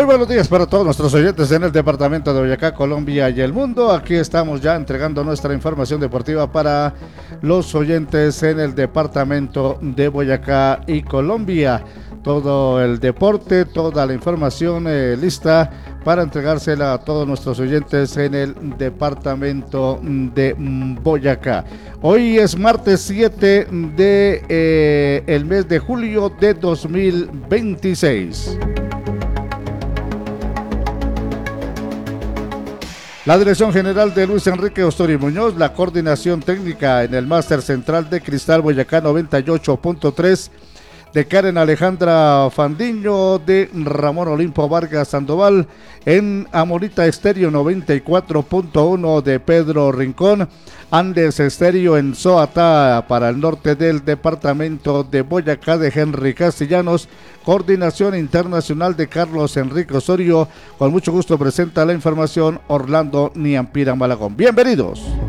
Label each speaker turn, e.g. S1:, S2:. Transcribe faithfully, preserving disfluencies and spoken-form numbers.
S1: Muy buenos días para todos nuestros oyentes en el departamento de Boyacá, Colombia y el mundo. Aquí estamos ya entregando nuestra información deportiva para los oyentes en el departamento de Boyacá y Colombia. Todo el deporte, toda la información eh, lista para entregársela a todos nuestros oyentes en el departamento de Boyacá. Hoy es martes siete de eh, el mes de julio de dos mil veintiséis. La dirección general de Luis Enrique Ostori Muñoz, la coordinación técnica en el máster central de Cristal Boyacá noventa y ocho punto tres, de Karen Alejandra Fandiño, de Ramón Olimpo Vargas Sandoval, en Amorita Estéreo noventa y cuatro punto uno de Pedro Rincón, Andes Estéreo en Soatá para el norte del departamento de Boyacá de Henry Castellanos, coordinación internacional de Carlos Enrique Osorio. Con mucho gusto presenta la información Orlando Niampira Malagón. Bienvenidos.